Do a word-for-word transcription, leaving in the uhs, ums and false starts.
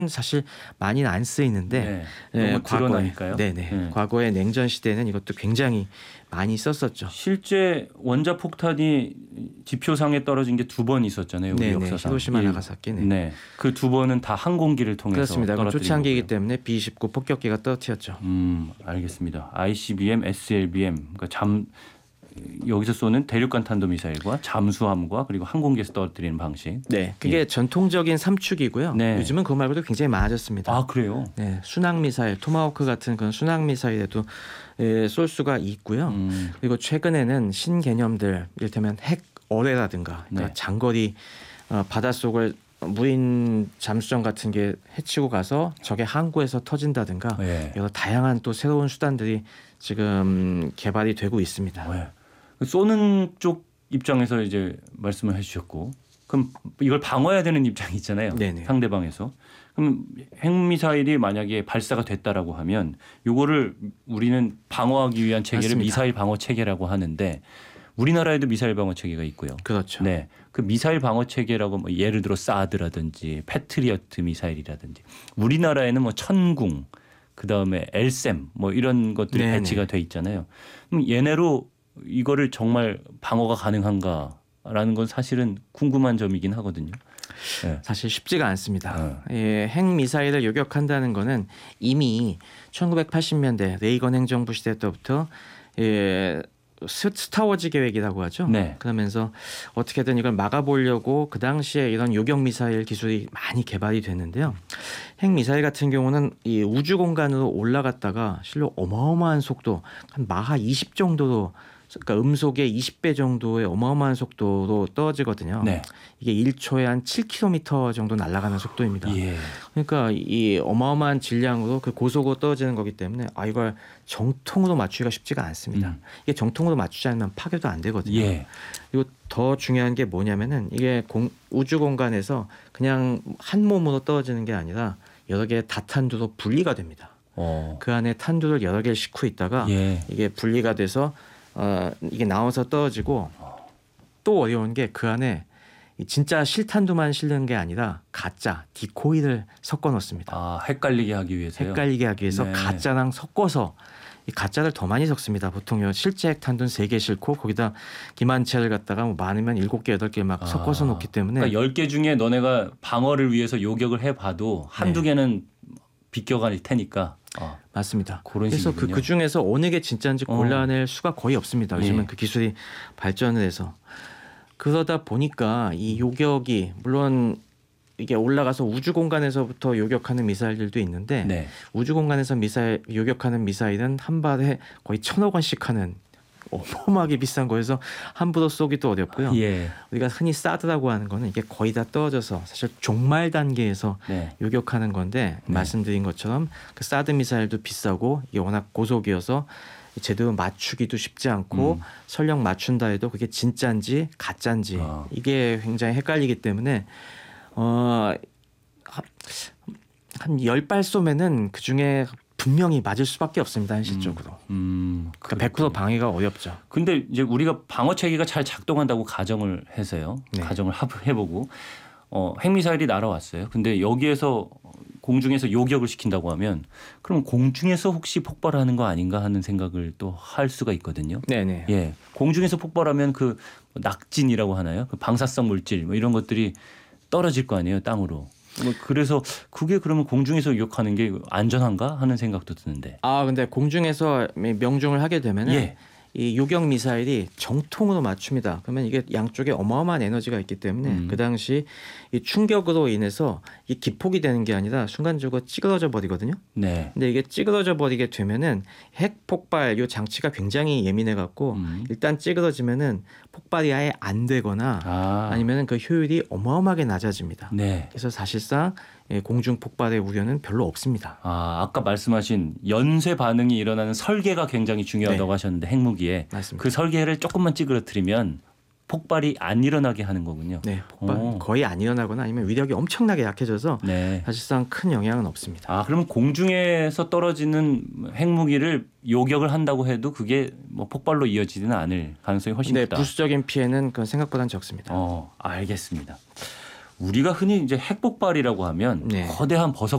사실 많이는 안 쓰이는데 네. 예, 너무 과거에 드러나니까요. 네네 네. 과거에 냉전 시대에는 이것도 굉장히 많이 썼었죠. 실제 원자 폭탄이 지표상에 떨어진 게 두 번 있었잖아요. 우리 네네 역사상. 히로시마 일- 나가사키. 네. 그 두 번은 다 항공기를 통해서 그렇습니다. 그건 떨어뜨린 초창기이기 거고요. 때문에 비 이십구 폭격기가 떨어뜨렸죠. 음, 알겠습니다. 아이씨비엠, 에스엘비엠, 그러니까 잠 여기서 쏘는 대륙간 탄도 미사일과 잠수함과 그리고 항공기에서 떨어뜨리는 방식. 네, 그게 예. 전통적인 삼축이고요. 네. 요즘은 그거 말고도 굉장히 많아졌습니다. 아 그래요? 네, 순항 미사일, 토마호크 같은 그런 순항 미사일에도 예, 쏠 수가 있고요. 음, 그리고 최근에는 신개념들, 이를테면 핵 어뢰라든가 그러니까 네. 장거리 어, 바닷속을 무인 잠수정 같은 게 헤치고 가서 적의 항구에서 터진다든가 예. 여러 다양한 또 새로운 수단들이 지금 개발이 되고 있습니다. 네. 쏘는 쪽 입장에서 이제 말씀을 해주셨고, 그럼 이걸 방어해야 되는 입장이 있잖아요. 네네. 상대방에서. 그럼 핵미사일이 만약에 발사가 됐다라고 하면 이거를 우리는 방어하기 위한 체계를 맞습니다. 미사일 방어 체계라고 하는데 우리나라에도 미사일 방어 체계가 있고요. 그렇죠. 네, 그 미사일 방어 체계라고 뭐 예를 들어 사드라든지 패트리어트 미사일이라든지 우리나라에는 뭐 천궁, 그 다음에 엘샘 뭐 이런 것들이 네네. 배치가 돼 있잖아요. 그럼 얘네로 이거를 정말 방어가 가능한가라는 건 사실은 궁금한 점이긴 하거든요. 네. 사실 쉽지가 않습니다. 어. 예, 핵 미사일을 요격한다는 것은 이미 천구백팔십 년대 레이건 행정부 시대 때부터 예, 스- 스타워즈 계획이라고 하죠. 네. 그러면서 어떻게든 이걸 막아보려고 그 당시에 이런 요격 미사일 기술이 많이 개발이 됐는데요. 핵 미사일 같은 경우는 이 우주 공간으로 올라갔다가 실로 어마어마한 속도 한 마하 이십 정도로 그러니까 음속의 이십 배 정도의 어마어마한 속도로 떨어지거든요. 네. 이게 일 초에 한 칠 킬로미터 정도 날아가는 속도입니다. 예. 그러니까 이 어마어마한 질량으로 그 고속으로 떨어지는 거기 때문에 아 이걸 정통으로 맞추기가 쉽지가 않습니다. 음. 이게 정통으로 맞추지 않으면 파괴도 안 되거든요. 예. 그리고 더 중요한 게 뭐냐면은 이게 공, 우주 공간에서 그냥 한 몸으로 떨어지는 게 아니라 여러 개의 다탄두로 분리가 됩니다. 어. 그 안에 탄두를 여러 개를 싣고 있다가 예. 이게 분리가 돼서 어, 이게 나와서 떨어지고 또 어려운 게 그 안에 이 진짜 실탄두만 실는 게 아니라 가짜 디코이를 섞어 넣습니다. 아 헷갈리게 하기 위해서요. 헷갈리게 하기 위해서 네. 가짜랑 섞어서 이 가짜를 더 많이 섞습니다. 보통요 실제 핵탄두는 세 개 싣고 거기다 기만체를 갖다가 뭐 많으면 일곱 개 여덟 개 막 아, 섞어서 놓기 때문에 그러니까 열 개 중에 너네가 방어를 위해서 요격을 해봐도 한두 네. 개는 비껴갈 테니까. 어. 맞습니다. 그런 그래서 그, 식이군요. 그 중에서 어느 게 진짜인지 어. 골라낼 수가 거의 없습니다. 요즘은 예. 그 기술이 발전을 해서 그러다 보니까 이 요격이 물론 이게 올라가서 우주 공간에서부터 요격하는 미사일들도 있는데 네. 우주 공간에서 미사일 요격하는 미사일은 한 발에 거의 천억 원씩 하는 어마어마하게 비싼 거여서 함부로 쏘기도 어렵고요. 예. 우리가 흔히 사드라고 하는 거는 이게 거의 다 떨어져서 사실 종말 단계에서 네. 요격하는 건데 네. 말씀드린 것처럼 그 사드 미사일도 비싸고 이게 워낙 고속이어서 제대로 맞추기도 쉽지 않고 음. 설령 맞춘다 해도 그게 진짜인지 가짜인지 아. 이게 굉장히 헷갈리기 때문에 어, 한 열 발 쏘면은 그 중에 분명히 맞을 수밖에 없습니다 현실적으로. 음. 그러니까 백 퍼센트 방해가 어렵죠. 근데 이제 우리가 방어 체계가 잘 작동한다고 가정을 해서요. 네. 가정을 합- 해보고 어, 핵미사일이 날아왔어요. 근데 여기에서 공중에서 요격을 시킨다고 하면 그럼 공중에서 혹시 폭발하는 거 아닌가 하는 생각을 또 할 수가 있거든요. 네네. 예, 공중에서 폭발하면 그 낙진이라고 하나요? 그 방사성 물질 뭐 이런 것들이 떨어질 거 아니에요, 땅으로. 뭐 그래서 그게 그러면 공중에서 요격하는 게 안전한가 하는 생각도 드는데. 아 근데 공중에서 명중을 하게 되면은 예. 이 요격 미사일이 정통으로 맞춥니다. 그러면 이게 양쪽에 어마어마한 에너지가 있기 때문에 음. 그 당시 이 충격으로 인해서 이 기폭이 되는 게 아니라 순간적으로 찌그러져 버리거든요. 네. 근데 이게 찌그러져 버리게 되면은 핵 폭발 요 장치가 굉장히 예민해 갖고 음. 일단 찌그러지면은 폭발이 아예 안 되거나 아. 아니면은 그 효율이 어마어마하게 낮아집니다. 네. 그래서 사실상 예, 공중 폭발의 우려는 별로 없습니다. 아, 아까 말씀하신 연쇄 반응이 일어나는 설계가 굉장히 중요하다고 네. 하셨는데 핵무기에 맞습니다. 그 설계를 조금만 찌그러뜨리면 폭발이 안 일어나게 하는 거군요. 네, 폭발 오. 거의 안 일어나거나 아니면 위력이 엄청나게 약해져서 네. 사실상 큰 영향은 없습니다. 아, 그럼 공중에서 떨어지는 핵무기를 요격을 한다고 해도 그게 뭐 폭발로 이어지지는 않을 가능성이 훨씬 네, 크다. 부수적인 피해는 그 생각보다는 적습니다. 어, 알겠습니다. 우리가 흔히 이제 핵폭발이라고 하면 네. 거대한 버섯